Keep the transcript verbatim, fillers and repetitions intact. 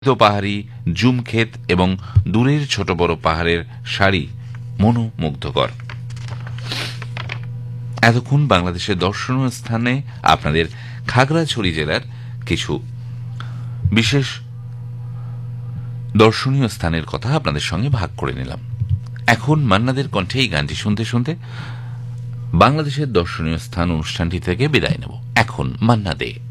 পাহাড়ি জুম ক্ষেত এবং দূরের ছোট বড় পাহাড়ের সারি মনোমুগ্ধকর। এতক্ষণ বাংলাদেশের দর্শনীয় স্থানে আপনাদের খাগড়াছড়ি জেলার কিছু বিশেষ দর্শনীয় স্থানের কথা আপনাদের সঙ্গে ভাগ করে নিলাম। এখন মান্নাদের কণ্ঠে এই গানটি শুনতে শুনতে বাংলাদেশের দর্শনীয় স্থান অনুষ্ঠানটি থেকে বিদায় নেব। এখন মান্না দে।